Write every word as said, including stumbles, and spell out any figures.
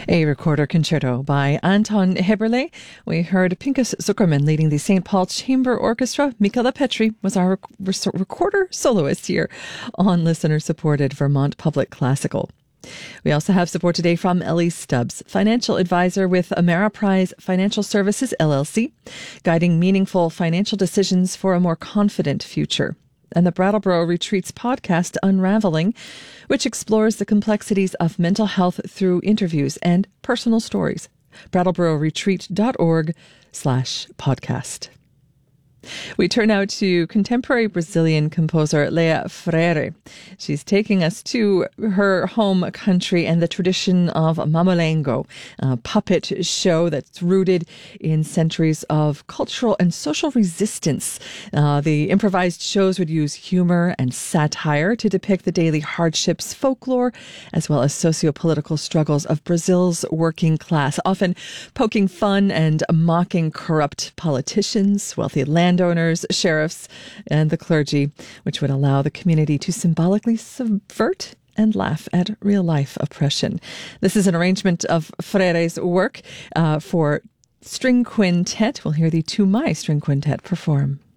A recorder concerto by Anton Heberle. We heard Pinchas Zuckerman leading the Saint Paul Chamber Orchestra. Michaela Petri was our rec- recorder soloist here on listener-supported Vermont Public Classical. We also have support today from Ellie Stubbs, financial advisor with Ameriprise Financial Services, L L C, guiding meaningful financial decisions for a more confident future. And the Brattleboro Retreats podcast, Unraveling, which explores the complexities of mental health through interviews and personal stories. brattlebororetreat.org slash podcast. We turn now to contemporary Brazilian composer Leia Freire. She's taking us to her home country and the tradition of Mamelengo, a puppet show that's rooted in centuries of cultural and social resistance. Uh, the improvised shows would use humor and satire to depict the daily hardships, folklore, as well as socio-political struggles of Brazil's working class, often poking fun and mocking corrupt politicians, wealthy landowners, landowners, sheriffs, and the clergy, which would allow the community to symbolically subvert and laugh at real-life oppression. This is an arrangement of Freire's work uh, for string quintet. We'll hear the Tumai String Quintet perform.